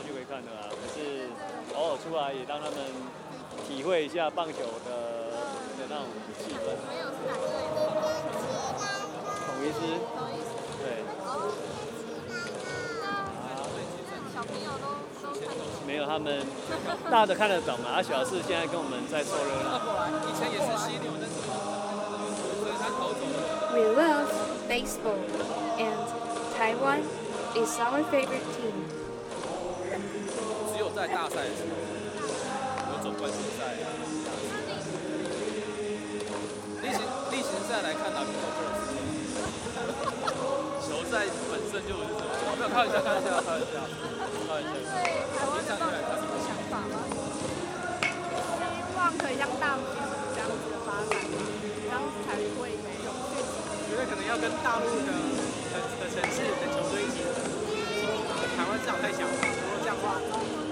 就可以看的啊。可是偶尔出来也让他们体会一下棒球的那种气氛。 没有是哪队的？ 统一狮。对。 小朋友都看得懂。 没有，他们大的看得懂嘛，小四现在跟我们在凑热闹。 以前也是犀牛，但是所以他逃走了。 We love baseball, and Taiwan is our favorite team. 只有在大赛的时候，有总冠军赛啊。例行赛来看打比较热。球赛本身就是这样。没有，开玩笑。 对台湾的棒球有什么想法吗？希望可以像大陆这样子的发展，这样子才会有续集。 我觉得可能要跟大陆的城市的球队一起，台湾市场太小了，如果这样的话。